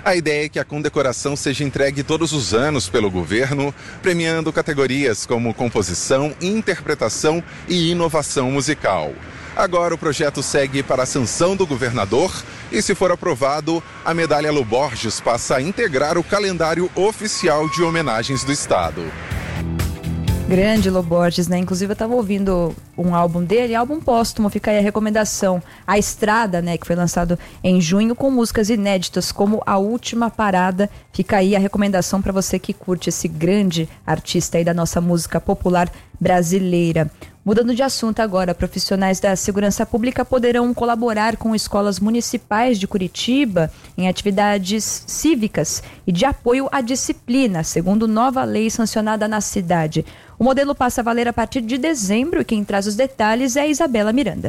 A ideia é que a condecoração seja entregue todos os anos pelo governo, premiando categorias como composição, interpretação e inovação musical. Agora o projeto segue para a sanção do governador e, se for aprovado, a medalha Lu Borges passa a integrar o calendário oficial de homenagens do estado. Grande Lu Borges, né? Inclusive eu estava ouvindo um álbum dele, álbum póstumo, fica aí a recomendação. A Estrada, né? Que foi lançado em junho com músicas inéditas, como A Última Parada. Fica aí a recomendação para você que curte esse grande artista aí da nossa música popular brasileira. Mudando de assunto agora, profissionais da segurança pública poderão colaborar com escolas municipais de Curitiba em atividades cívicas e de apoio à disciplina, segundo nova lei sancionada na cidade. O modelo passa a valer a partir de dezembro e quem traz os detalhes é a Isabela Miranda.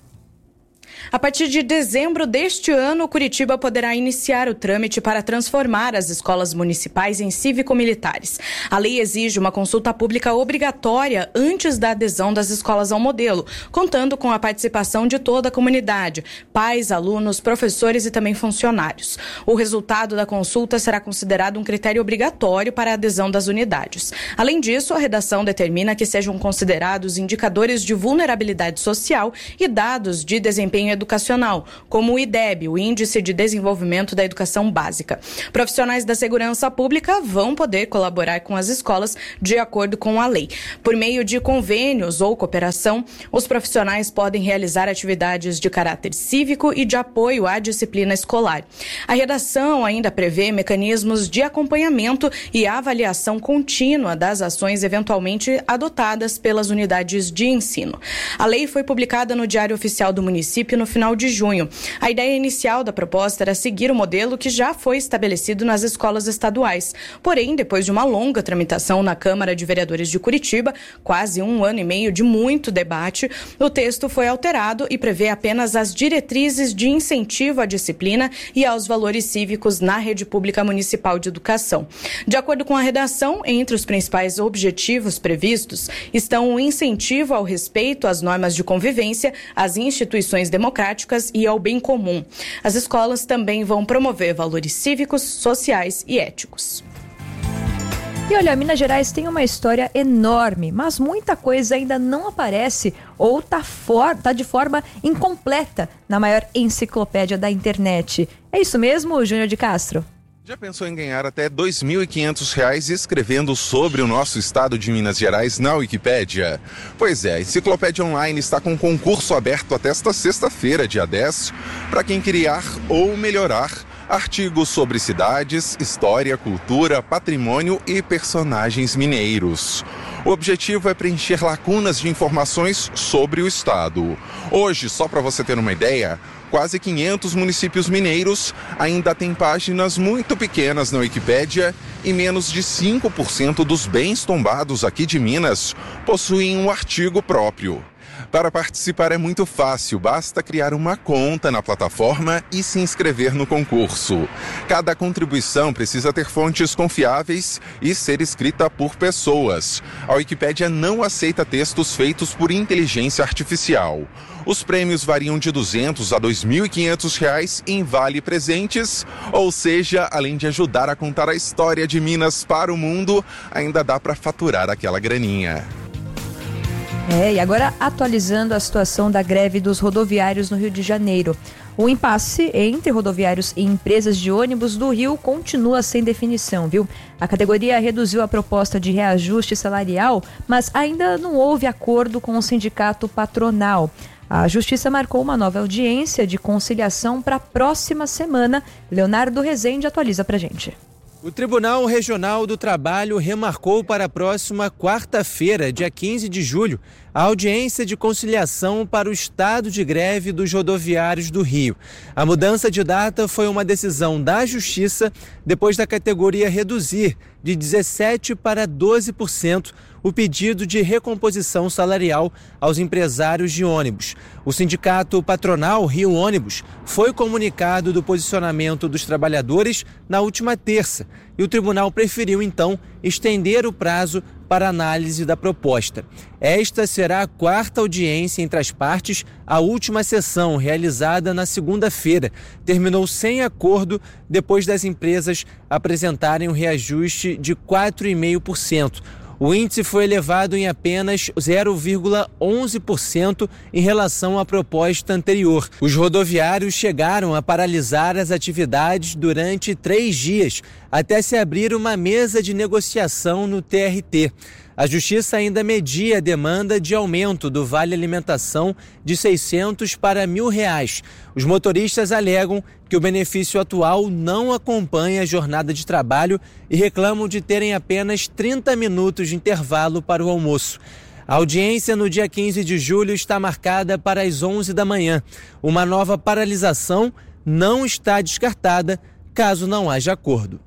A partir de dezembro deste ano, Curitiba poderá iniciar o trâmite para transformar as escolas municipais em cívico-militares. A lei exige uma consulta pública obrigatória antes da adesão das escolas ao modelo, contando com a participação de toda a comunidade, pais, alunos, professores e também funcionários. O resultado da consulta será considerado um critério obrigatório para a adesão das unidades. Além disso, a redação determina que sejam considerados indicadores de vulnerabilidade social e dados de desempenho educacional, como o IDEB, o Índice de Desenvolvimento da Educação Básica. Profissionais da segurança pública vão poder colaborar com as escolas de acordo com a lei. Por meio de convênios ou cooperação, os profissionais podem realizar atividades de caráter cívico e de apoio à disciplina escolar. A redação ainda prevê mecanismos de acompanhamento e avaliação contínua das ações eventualmente adotadas pelas unidades de ensino. A lei foi publicada no Diário Oficial do Município no final de junho. A ideia inicial da proposta era seguir o modelo que já foi estabelecido nas escolas estaduais. Porém, depois de uma longa tramitação na Câmara de Vereadores de Curitiba, quase 1 ano e meio de muito debate, o texto foi alterado e prevê apenas as diretrizes de incentivo à disciplina e aos valores cívicos na rede pública municipal de educação. De acordo com a redação, entre os principais objetivos previstos estão o incentivo ao respeito às normas de convivência, às instituições democráticas e ao bem comum. As escolas também vão promover valores cívicos, sociais e éticos. E olha, Minas Gerais tem uma história enorme, mas muita coisa ainda não aparece ou tá de forma incompleta na maior enciclopédia da internet. É isso mesmo, Júnior de Castro? Já pensou em ganhar até R$ 2.500 escrevendo sobre o nosso estado de Minas Gerais na Wikipédia? Pois é, a Enciclopédia Online está com um concurso aberto até esta sexta-feira, dia 10, para quem criar ou melhorar artigos sobre cidades, história, cultura, patrimônio e personagens mineiros. O objetivo é preencher lacunas de informações sobre o estado. Hoje, só para você ter uma ideia, quase 500 municípios mineiros ainda têm páginas muito pequenas na Wikipédia e menos de 5% dos bens tombados aqui de Minas possuem um artigo próprio. Para participar é muito fácil, basta criar uma conta na plataforma e se inscrever no concurso. Cada contribuição precisa ter fontes confiáveis e ser escrita por pessoas. A Wikipédia não aceita textos feitos por inteligência artificial. Os prêmios variam de R$ 200 a R$ 2.500 em vale presentes, ou seja, além de ajudar a contar a história de Minas para o mundo, ainda dá para faturar aquela graninha. E agora atualizando a situação da greve dos rodoviários no Rio de Janeiro. O impasse entre rodoviários e empresas de ônibus do Rio continua sem definição, viu? A categoria reduziu a proposta de reajuste salarial, mas ainda não houve acordo com o sindicato patronal. A Justiça marcou uma nova audiência de conciliação para a próxima semana. Leonardo Rezende atualiza pra gente. O Tribunal Regional do Trabalho remarcou para a próxima quarta-feira, dia 15 de julho, a audiência de conciliação para o estado de greve dos rodoviários do Rio. A mudança de data foi uma decisão da Justiça depois da categoria reduzir de 17% para 12% o pedido de recomposição salarial aos empresários de ônibus. O sindicato patronal Rio Ônibus foi comunicado do posicionamento dos trabalhadores na última terça e o tribunal preferiu, então, estender o prazo para análise da proposta. Esta será a quarta audiência entre as partes. A última sessão, realizada na segunda-feira, terminou sem acordo depois das empresas apresentarem um reajuste de 4,5%. O índice foi elevado em apenas 0,11% em relação à proposta anterior. Os rodoviários chegaram a paralisar as atividades durante 3 dias, até se abrir uma mesa de negociação no TRT. A Justiça ainda media a demanda de aumento do Vale Alimentação de R$ 600 para R$ 1.000. Os motoristas alegam que o benefício atual não acompanha a jornada de trabalho e reclamam de terem apenas 30 minutos de intervalo para o almoço. A audiência no dia 15 de julho está marcada para as 11 da manhã. Uma nova paralisação não está descartada, caso não haja acordo.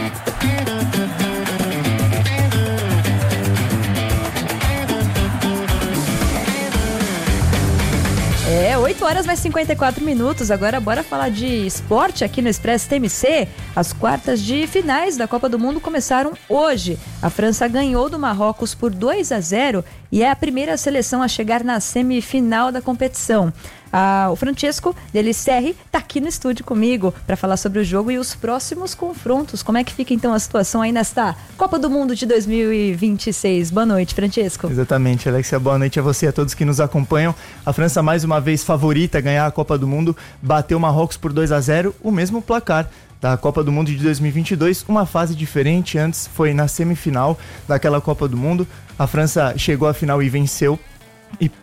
8 horas mais 54 minutos. Agora bora falar de esporte aqui no Expresso TMC. As quartas de finais da Copa do Mundo começaram hoje. A França ganhou do Marrocos por 2-0 e é a primeira seleção a chegar na semifinal da competição. O Francesco Delisserri está aqui no estúdio comigo para falar sobre o jogo e os próximos confrontos. Como é que fica então a situação aí nesta Copa do Mundo de 2026? Boa noite, Francesco. Exatamente, Alexia. Boa noite a você e a todos que nos acompanham. A França, mais uma vez favorita a ganhar a Copa do Mundo, bateu o Marrocos por 2-0, o mesmo placar da Copa do Mundo de 2022, uma fase diferente. Antes foi na semifinal daquela Copa do Mundo. A França chegou à final e venceu. E